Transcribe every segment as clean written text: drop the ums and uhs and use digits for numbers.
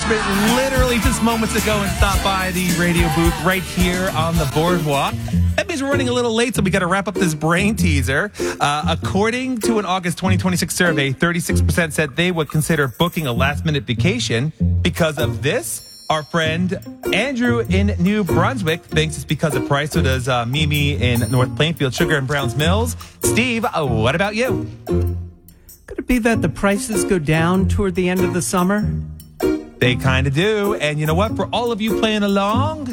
Literally just moments ago and stopped by the radio booth right here on the boardwalk. That means we're running a little late, so we got to wrap up this brain teaser. According to an August 2026 survey, 36% said they would consider booking a last-minute vacation because of this. Our friend Andrew in New Brunswick thinks it's because of price. So does Mimi in North Plainfield, Sugar and Browns Mills. Steve, what about you? Could it be that the prices go down toward the end of the summer? They kind of do. And you know what? For all of you playing along...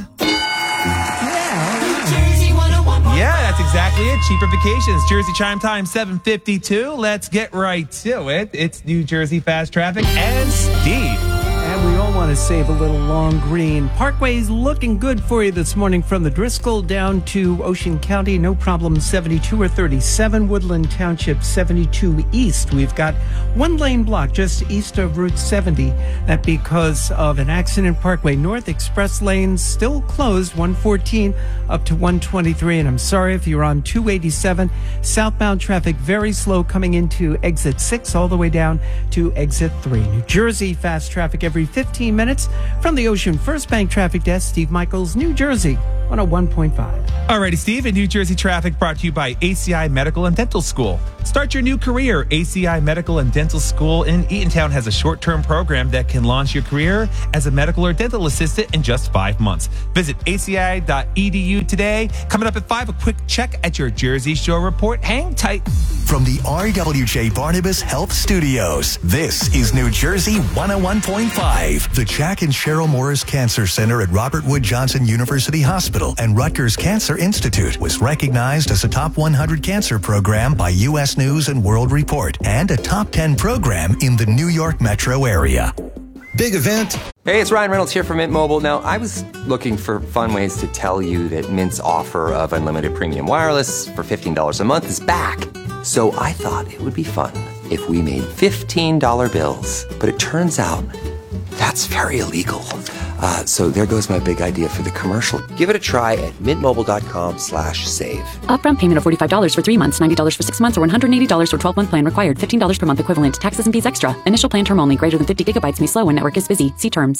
Yeah, that's exactly it. Cheaper vacations. Jersey Chime Time, 7:52. Let's get right to it. It's New Jersey Fast Traffic and Steve. And we all want to save a little long green. Parkway's looking good for you this morning from the Driscoll down to Ocean County. No problem, 72 or 37. Woodland Township, 72 east. We've got one lane block just east of Route 70. That because of an accident. Parkway North express lanes still closed, 114 up to 123. And I'm sorry if you're on 287. Southbound traffic very slow coming into exit 6 all the way down to exit 3. New Jersey Fast Traffic every 15 minutes. From the Ocean First Bank Traffic Desk, Steve Michaels, New Jersey, 101.5. Alrighty, Steve, in New Jersey Traffic brought to you by ACI Medical and Dental School. Start your new career. ACI Medical and Dental School in Eatontown has a short-term program that can launch your career as a medical or dental assistant in just 5 months. Visit aci.edu today. Coming up at 5, a quick check at your Jersey Shore report. Hang tight. From the RWJ Barnabas Health Studios, this is New Jersey 101.5. The Jack and Cheryl Morris Cancer Center at Robert Wood Johnson University Hospital and Rutgers Cancer Institute was recognized as a top 100 cancer program by U.S. News and World Report and a top 10 program in the New York metro area. Big event. Hey, it's Ryan Reynolds here from Mint Mobile. Now, I was looking for fun ways to tell you that Mint's offer of unlimited premium wireless for $15 a month is back. So I thought it would be fun if we made $15 bills. But it turns out that's very illegal. So there goes my big idea for the commercial. Give it a try at mintmobile.com/save. Upfront payment of $45 for 3 months, $90 for 6 months, or $180 for 12-month plan required. $15 per month equivalent. Taxes and fees extra. Initial plan term only. Greater than 50 gigabytes may slow when network is busy. See terms.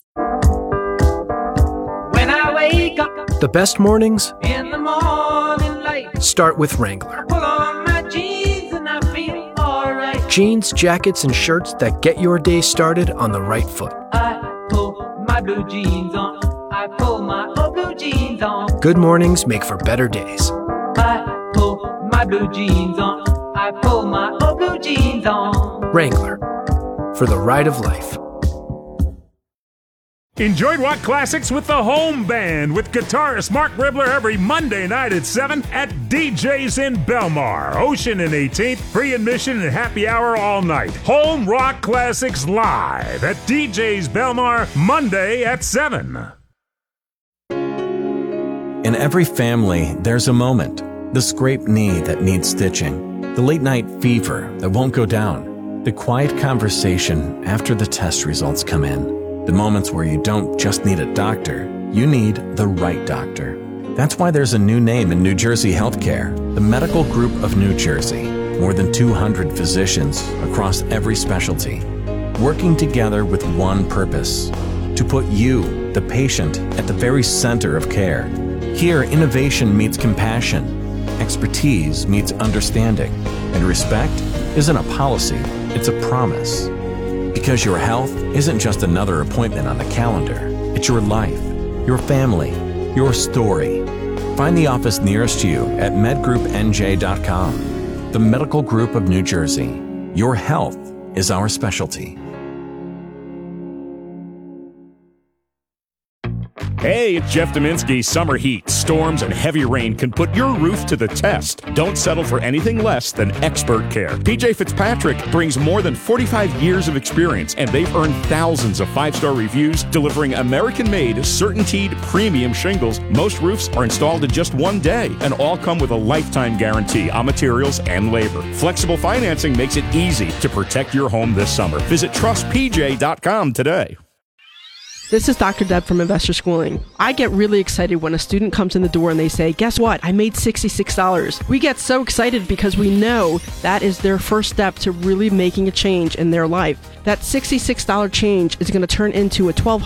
When I wake up the best mornings in the morning light, start with Wrangler. pull on my jeans and I feel alright. Jeans, jackets, and shirts that get your day started on the right foot. I pull my blue jeans on. I pull my old blue jeans on. Good mornings make for better days. I pull my blue jeans on. I pull my old blue jeans on. Wrangler, for the ride of life. Enjoy rock classics with the Home Band with guitarist Mark Ribler every Monday night at 7 at DJ's in Belmar. Ocean and 18th, free admission and happy hour all night. Home Rock Classics live at DJ's Belmar, Monday at 7. In every family, there's a moment. The scraped knee that needs stitching. The late night fever that won't go down. The quiet conversation after the test results come in. The moments where you don't just need a doctor, you need the right doctor. That's why there's a new name in New Jersey healthcare, the Medical Group of New Jersey. More than 200 physicians across every specialty, working together with one purpose, to put you, the patient, at the very center of care. Here, innovation meets compassion, expertise meets understanding, and respect isn't a policy, it's a promise. Because your health isn't just another appointment on the calendar. It's your life, your family, your story. Find the office nearest you at medgroupnj.com. The Medical Group of New Jersey. Your health is our specialty. Hey, it's Jeff Dominski. Summer heat, storms, and heavy rain can put your roof to the test. Don't settle for anything less than expert care. PJ Fitzpatrick brings more than 45 years of experience, and they've earned thousands of 5-star reviews, delivering American-made, CertainTeed premium shingles. Most roofs are installed in just 1 day, and all come with a lifetime guarantee on materials and labor. Flexible financing makes it easy to protect your home this summer. Visit trustpj.com today. This is Dr. Deb from Investor Schooling. I get really excited when a student comes in the door and they say, guess what? I made $66. We get so excited because we know that is their first step to really making a change in their life. That $66 change is going to turn into a $1,200